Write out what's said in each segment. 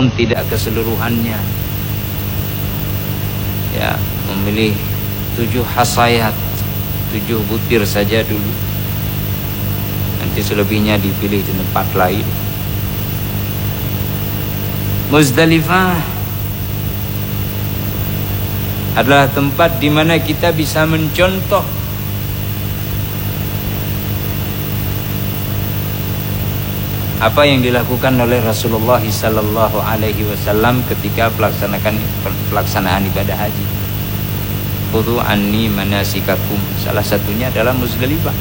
walaupun tidak keseluruhannya. Ya, memilih 7 hasayat, 7 butir saja dulu. Nanti selebihnya dipilih di tempat lain. Muzdalifah adalah tempat di mana kita bisa mencontoh apa yang dilakukan oleh Rasulullah sallallahu alaihi wasallam ketika pelaksanaan ibadah haji. Khudhu anni manasikakum. Salah satunya adalah Muzdalifah.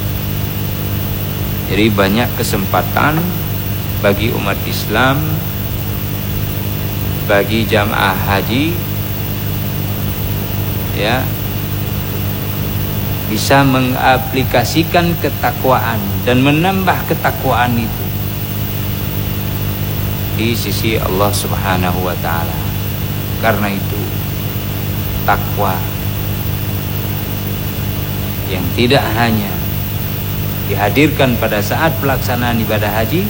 Jadi banyak kesempatan bagi umat Islam, bagi jamaah haji, ya, bisa mengaplikasikan ketakwaan dan menambah ketakwaan itu di sisi Allah Subhanahu wa taala. Karena itu takwa yang tidak hanya dihadirkan pada saat pelaksanaan ibadah haji,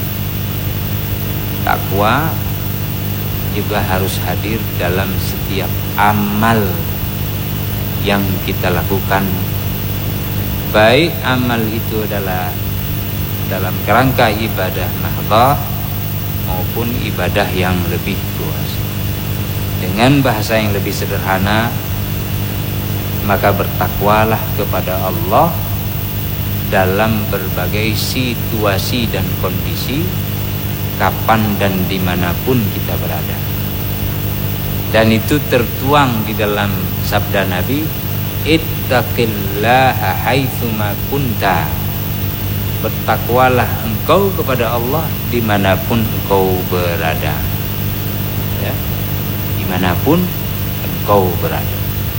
takwa juga harus hadir dalam setiap amal yang kita lakukan, baik amal itu adalah dalam kerangka ibadah mahdhah maupun ibadah yang lebih luas. Dengan bahasa yang lebih sederhana, maka bertakwalah kepada Allah dalam berbagai situasi dan kondisi, kapan dan dimanapun kita berada. Dan itu tertuang di dalam sabda Nabi, ittaqillaha haitsuma kunta. Bertakwalah engkau kepada Allah dimanapun engkau berada, ya, dimanapun engkau berada.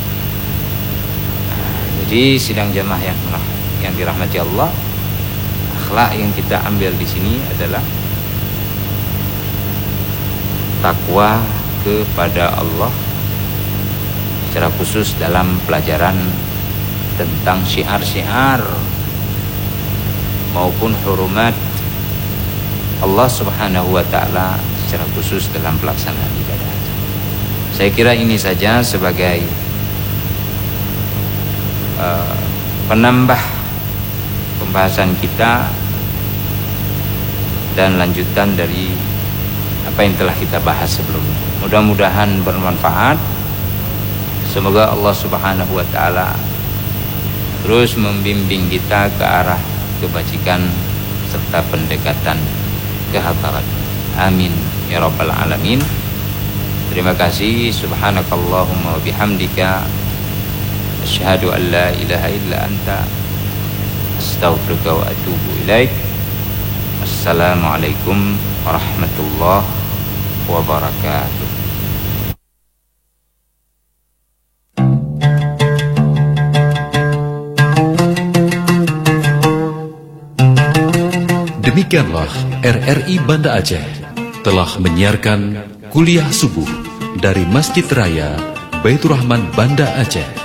Jadi sidang jamaah yang dirahmati Allah, akhlak yang kita ambil di sini adalah takwa kepada Allah, secara khusus dalam pelajaran tentang syiar-syiar maupun hurumat Allah Subhanahu wa taala, secara khusus dalam pelaksanaan ibadah. Saya kira ini saja sebagai penambah pembahasan kita dan lanjutan dari apa yang telah kita bahas sebelumnya. Mudah-mudahan bermanfaat. Semoga Allah Subhanahu wa taala terus membimbing kita ke arah kebajikan serta pendekatan ke hadarat. Amin ya rabbal alamin. Terima kasih. Subhanakallahumma wa bihamdika asyhadu an la ilaha illa anta astaghfiruka wa atubu ilaik. Assalamualaikum warahmatullahi wabarakatuh. Demikianlah RRI Banda Aceh telah menyiarkan kuliah subuh dari Masjid Raya Baitur Rahman Banda Aceh.